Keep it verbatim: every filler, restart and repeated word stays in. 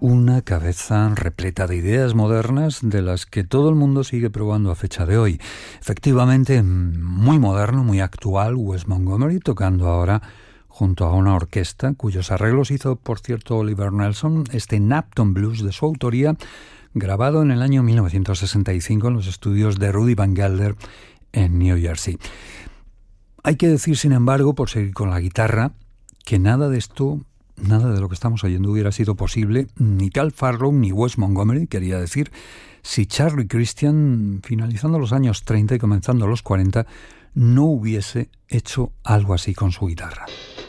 una cabeza repleta de ideas modernas de las que todo el mundo sigue probando a fecha de hoy. Efectivamente, muy moderno, muy actual, Wes Montgomery tocando ahora junto a una orquesta cuyos arreglos hizo, por cierto, Oliver Nelson, este Napton Blues de su autoría, grabado en el año mil novecientos sesenta y cinco en los estudios de Rudy Van Gelder en New Jersey. Hay que decir, sin embargo, por seguir con la guitarra, que nada de esto, nada de lo que estamos oyendo hubiera sido posible, ni Cal Farlow ni Wes Montgomery, quería decir, si Charlie Christian, finalizando los años treinta y comenzando los cuarenta, no hubiese hecho algo así con su guitarra.